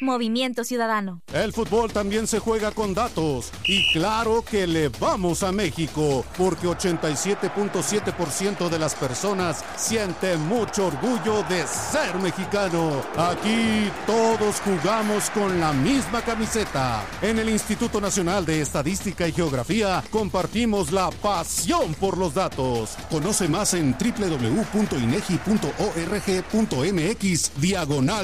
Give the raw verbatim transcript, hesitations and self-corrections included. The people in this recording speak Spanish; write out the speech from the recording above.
Movimiento Ciudadano. El fútbol también se juega con datos. Y claro que le vamos a México, porque ochenta y siete punto siete por ciento de las personas sienten mucho orgullo de ser mexicano. Aquí todos jugamos con la misma camiseta. En el Instituto Nacional de Estadística y Geografía compartimos la pasión por los datos. Conoce más en doble u doble u doble u punto inegi punto org punto mx diagonal